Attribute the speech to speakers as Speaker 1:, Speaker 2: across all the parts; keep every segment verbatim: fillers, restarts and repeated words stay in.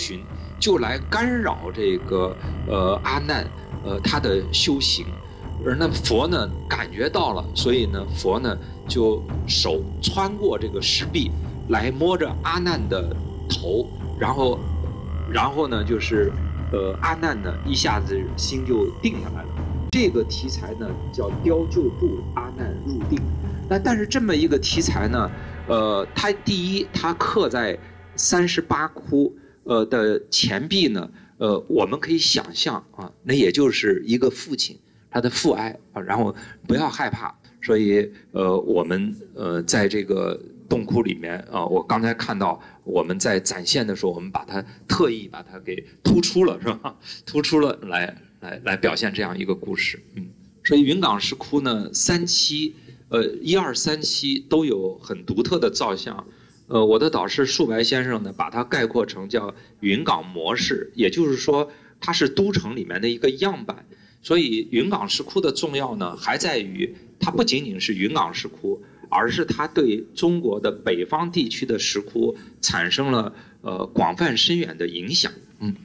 Speaker 1: 寻，就来干扰这个呃阿难呃他的修行。而那佛呢感觉到了，所以呢佛呢就手穿过这个石壁，来摸着阿难的头，然后然后呢就是呃阿难呢一下子心就定下来了。这个题材呢叫雕就度阿难入定。那但是这么一个题材呢，呃它第一它刻在三十八窟呃的前壁呢，呃我们可以想象啊，那也就是一个父亲他的父爱啊，然后不要害怕。所以呃我们呃在这个洞窟里面啊，我刚才看到我们在展现的时候，我们把它特意把它给突出了，是吧？突出了来来来表现这样一个故事。嗯，所以云冈石窟呢，三期呃一二三期都有很独特的造像。呃，我的导师树白先生呢，把它概括成叫云冈模式，也就是说它是都城里面的一个样板。所以云冈石窟的重要呢，还在于它不仅仅是云冈石窟，而是它对中国的北方地区的石窟产生了呃广泛深远的影响。嗯。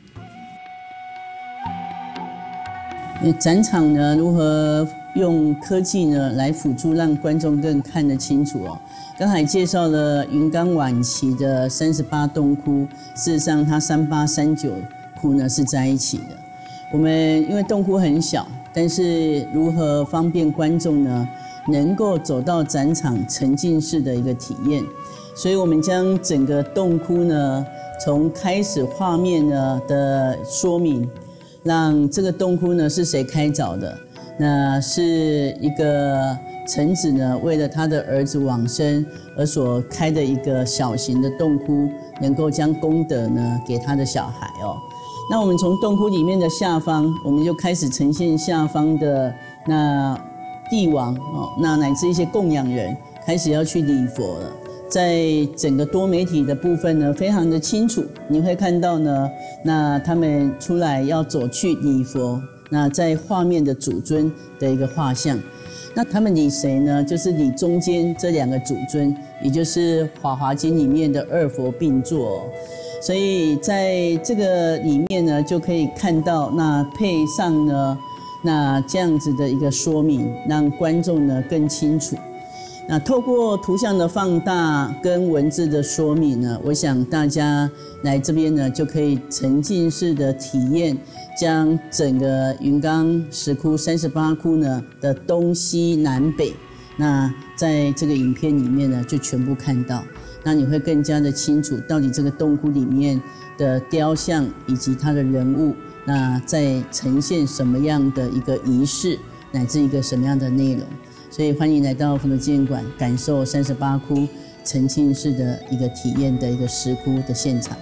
Speaker 2: 展场呢，如何用科技呢来辅助，让观众更看得清楚哦？刚才介绍了云冈晚期的三十八洞窟，事实上它三八三九窟呢是在一起的。我们因为洞窟很小，但是如何方便观众呢能够走到展场沉浸式的一个体验，所以我们将整个洞窟呢从开始画面呢的说明，让这个洞窟呢是谁开凿的，那是一个臣子呢为了他的儿子往生而所开的一个小型的洞窟，能够将功德呢给他的小孩哦。那我们从洞窟里面的下方，我们就开始呈现下方的那帝王哦，那乃至一些供养人开始要去礼佛了。在整个多媒体的部分呢，非常的清楚，你会看到呢，那他们出来要走去礼佛，那在画面的主尊的一个画像，那他们礼谁呢？就是礼中间这两个主尊，也就是《华华经》里面的二佛并坐。所以在这个里面呢，就可以看到那配上呢，那这样子的一个说明，让观众呢更清楚。那透过图像的放大跟文字的说明呢，我想大家来这边呢就可以沉浸式的体验，将整个云冈石窟三十八窟呢的东西南北，那在这个影片里面呢就全部看到。那你会更加的清楚，到底这个洞窟里面的雕像以及它的人物，那在呈现什么样的一个仪式，乃至一个什么样的内容。所以欢迎来到佛陀纪念馆，感受三十八窟沉浸式的一个体验的一个石窟的现场。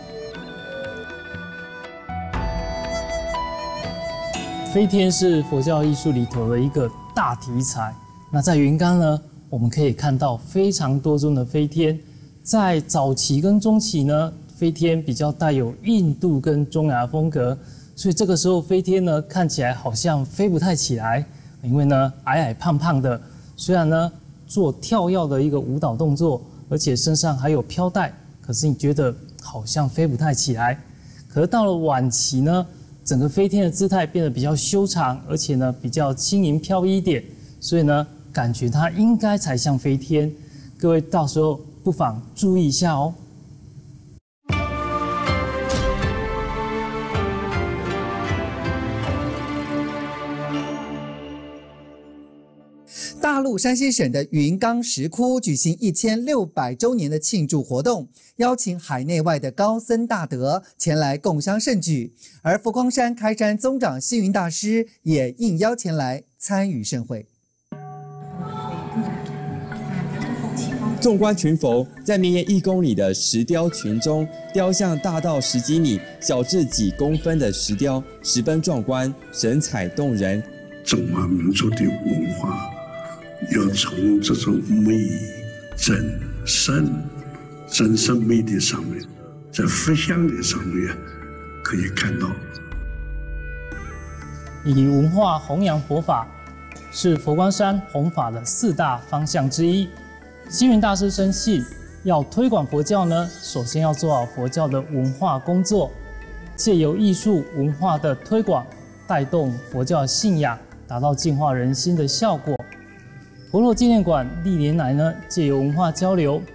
Speaker 3: 飞天是佛教艺术里头的一个大题材。那在云冈呢，我们可以看到非常多尊的飞天。在早期跟中期呢，飞天比较带有印度跟中亚风格，所以这个时候飞天呢看起来好像飞不太起来，因为呢矮矮胖胖的，虽然呢做跳跃的一个舞蹈动作，而且身上还有飘带，可是你觉得好像飞不太起来。可是到了晚期呢，整个飞天的姿态变得比较修长，而且呢比较轻盈飘逸一点，所以呢感觉它应该才像飞天。各位到时候不妨注意一下哦。
Speaker 4: 大陆山西省的云冈石窟举行一千六百周年的庆祝活动，邀请海内外的高僧大德前来共襄盛举，而佛光山开山宗长星云大师也应邀前来参与盛会。
Speaker 5: 纵观群佛，在绵延一公里的石雕群中，雕像大到十几米、小至几公分的石雕，十分壮观，神采动人。
Speaker 6: 中华民族的文化要从这种美、真、善、真善美的上面，在佛像的上面可以看到。
Speaker 3: 以文化弘扬佛法，是佛光山弘法的四大方向之一。星云大师深信，要推广佛教呢，首先要做好佛教的文化工作。 借由艺术文化的推广，带动佛教信仰，达到净化人心的效果。佛陀纪念馆历年来呢，借由文化交流，